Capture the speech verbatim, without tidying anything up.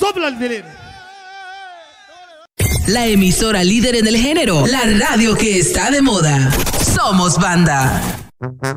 Sopla el violín. La emisora líder en el género, la radio que está de moda. Somos Banda.